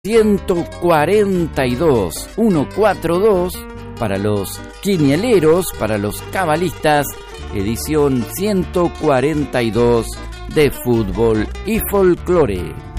142, 142, para los quinieleros, para los cabalistas, edición 142 de Fútbol y Folclore.